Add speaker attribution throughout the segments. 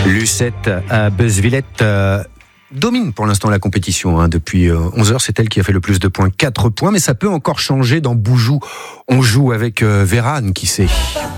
Speaker 1: Lucette à Beuzevillette domine pour l'instant la compétition. Depuis 11h, c'est elle qui a fait le plus de points, 4 points, mais ça peut encore changer dans Boujou. On joue avec Vérane, qui sait.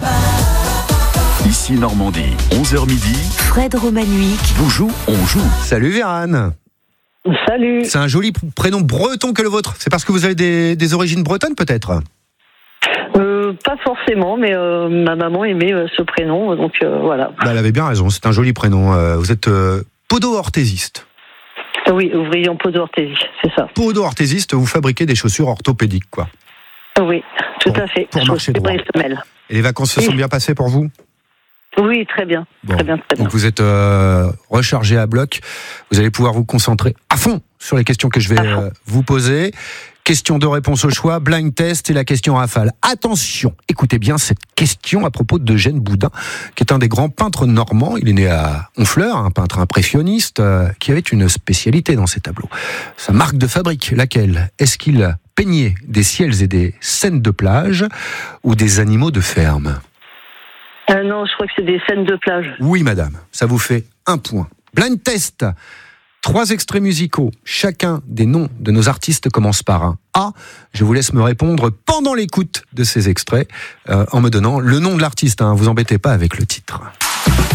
Speaker 2: Ici Normandie, 11h midi.
Speaker 3: Fred Romanovic.
Speaker 2: Boujou, on joue.
Speaker 1: Salut Vérane.
Speaker 4: Salut.
Speaker 1: C'est un joli prénom breton que le vôtre. C'est parce que vous avez des origines bretonnes peut-être ?
Speaker 4: Pas forcément, mais ma maman aimait ce prénom, donc voilà.
Speaker 1: Elle avait bien raison, c'est un joli prénom. Vous êtes podo-orthésiste.
Speaker 4: Oui, ouvrier en podo-orthésie, c'est ça.
Speaker 1: Podo-orthésiste, vous fabriquez des chaussures orthopédiques, quoi.
Speaker 4: Oui, tout à fait.
Speaker 1: Pour marcher droit. Et les vacances se sont bien passées pour vous ?
Speaker 4: Oui, très bien.
Speaker 1: Bon.
Speaker 4: Très bien.
Speaker 1: Donc vous êtes rechargé à bloc. Vous allez pouvoir vous concentrer à fond sur les questions que je vais vous poser. Question de réponse au choix, blind test et la question rafale. Attention, écoutez bien cette question à propos d'Eugène Boudin, qui est un des grands peintres normands. Il est né à Honfleur, un peintre impressionniste qui avait une spécialité dans ses tableaux. Sa marque de fabrique, laquelle ? Est-ce qu'il peignait des ciels et des scènes de plage ou des animaux de ferme ?
Speaker 4: Non, je crois que c'est des scènes de plage.
Speaker 1: Oui, madame, ça vous fait 1 point. Blind test. 3 extraits musicaux. Chacun des noms de nos artistes commence par un A. Je vous laisse me répondre pendant l'écoute de ces extraits en me donnant le nom de l'artiste. Vous embêtez pas avec le titre.